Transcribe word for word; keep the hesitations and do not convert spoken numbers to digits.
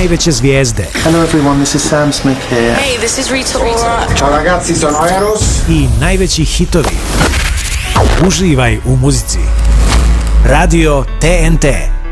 najveće zvijezde. Hello everyone, this is Sam Smith here. Hey, this is Rita Ora. Ciao ragazzi, sono Eros. I najveći hitovi. Uživaj u muzici. Radio T N T.